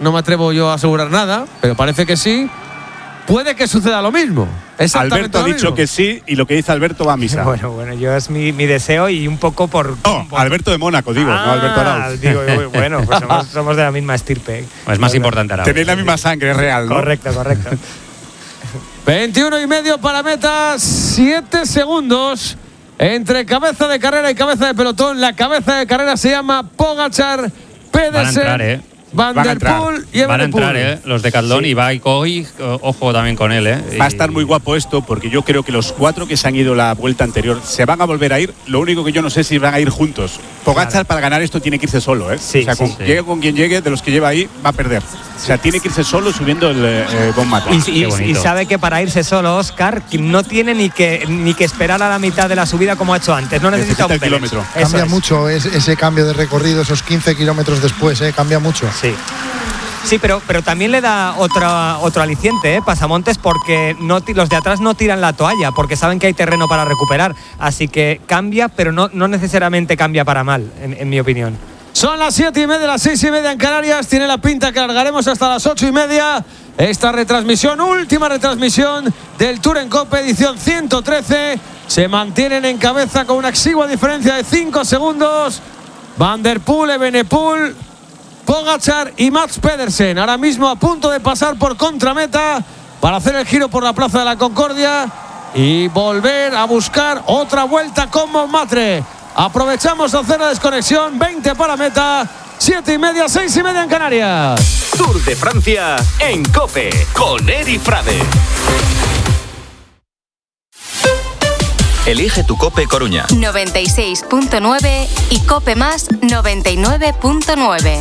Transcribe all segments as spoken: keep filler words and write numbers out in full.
no me atrevo yo a asegurar nada, pero parece que sí. Puede que suceda lo mismo. Alberto ha dicho mismo. que sí, y lo que dice Alberto va a misa. Bueno, bueno, yo es mi, mi deseo y un poco por… No, por, Alberto de Mónaco, digo, ah, no Alberto Arauz. Digo, bueno, pues somos, somos de la misma estirpe. Es más importante Arauz. Tenéis la misma sangre, es real, ¿no? Correcto, correcto. veintiuno y medio para meta, siete segundos entre cabeza de carrera y cabeza de pelotón. La cabeza de carrera se llama Pogačar, Pedersen, Van a entrar, ¿eh? Van der Poel y Van a entrar, ¿eh? Los de Caldón Sí. y Baikoy, ojo también con él, ¿eh? Va a estar muy guapo esto, porque yo creo que los cuatro que se han ido la vuelta anterior se van a volver a ir. Lo único que yo no sé si van a ir juntos. Pogačar, claro, para ganar esto tiene que irse solo, ¿eh? Sí, o sea, con, sí, sí. llegue con quien llegue, de los que lleva ahí, va a perder. O sea, tiene que irse solo subiendo el eh, Bon Mata. Y, y, y sabe que para irse solo, Óscar, no tiene ni que ni que esperar a la mitad de la subida como ha hecho antes. No necesita, necesita un el kilómetro. Eso cambia es. mucho es, ese cambio de recorrido, esos quince kilómetros después, ¿eh? Cambia mucho. Sí. Sí, pero, pero también le da otra, otro aliciente, ¿eh? Pasamontes, porque no, los de atrás no tiran la toalla, porque saben que hay terreno para recuperar. Así que cambia, pero no, no necesariamente cambia para mal, en, en mi opinión. Son las siete y media, las seis y media en Canarias. Tiene la pinta que largaremos hasta las ocho y media. Esta retransmisión, última retransmisión del Tour en Cope, edición ciento trece. Se mantienen en cabeza con una exigua diferencia de cinco segundos. Van der Poel, Evenepoel, Pogačar y Mats Pedersen. Ahora mismo a punto de pasar por contrameta para hacer el giro por la Plaza de la Concordia y volver a buscar otra vuelta con Montmartre. Aprovechamos a hacer la desconexión. veinte para meta, siete y media, seis y media en Canarias. Tour de Francia en COPE con Eri Frade. Elige tu COPE Coruña. noventa y seis punto nueve y COPE Más noventa y nueve punto nueve.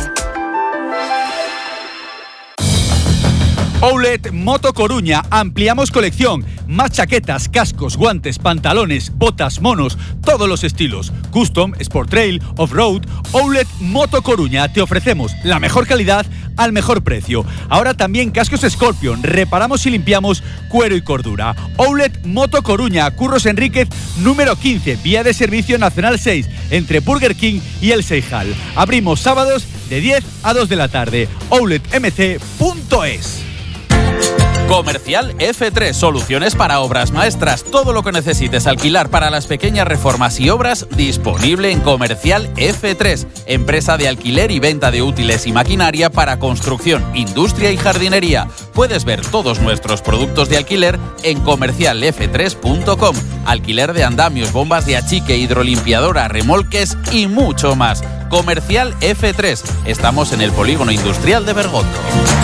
Oulet Moto Coruña, ampliamos colección, más chaquetas, cascos, guantes, pantalones, botas, monos, todos los estilos, custom, sport trail, off-road. Oulet Moto Coruña, te ofrecemos la mejor calidad al mejor precio. Ahora también cascos Scorpion, reparamos y limpiamos cuero y cordura. Oulet Moto Coruña, Curros Enríquez número quince, vía de servicio nacional seis, entre Burger King y El Seijal. Abrimos sábados de diez a dos de la tarde. oulet m c punto es. Comercial F tres, soluciones para obras maestras. Todo lo que necesites alquilar para las pequeñas reformas y obras, disponible en Comercial F tres, empresa de alquiler y venta de útiles y maquinaria para construcción, industria y jardinería. Puedes ver todos nuestros productos de alquiler en comercial f tres punto com. Alquiler de andamios, bombas de achique, hidrolimpiadora, remolques y mucho más. Comercial F tres. Estamos en el Polígono Industrial de Bergondo.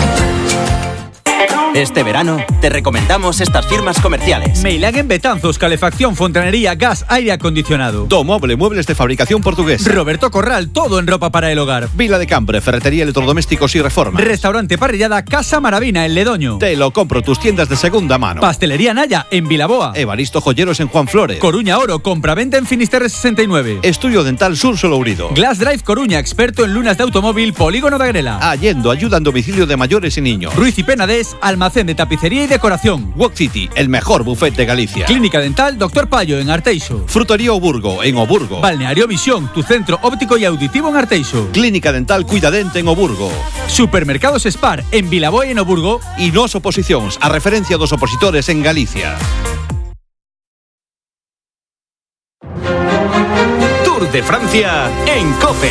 Este verano te recomendamos estas firmas comerciales. Meilagen Betanzos, calefacción, fontanería, gas, aire acondicionado. Domoble, muebles de fabricación portuguesa. Roberto Corral, todo en ropa para el hogar. Vila de Cambre, ferretería, electrodomésticos y reforma. Restaurante Parrillada Casa Maravina en Ledoño. Te lo compro, tus tiendas de segunda mano. Pastelería Naya en Vilaboa. Evaristo Joyeros en Juan Flores. Coruña Oro, compraventa en Finisterre sesenta y nueve. Estudio Dental Sur Solourido. Glass Drive Coruña, experto en lunas de automóvil, Polígono de Agrela. Allendo, ayuda en domicilio de mayores y niños. Ruiz y Penades, almacén de tapicería y decoración. Walk City, el mejor buffet de Galicia. Clínica Dental Doctor Payo en Arteixo. Frutería Oburgo en Oburgo. Balneario Visión, tu centro óptico y auditivo en Arteixo. Clínica Dental Cuidadente en Oburgo. Supermercados Spar en Vilaboa y en Oburgo. Y Nos Oposicións, a referencia dos opositores en Galicia. Tour de Francia en COPE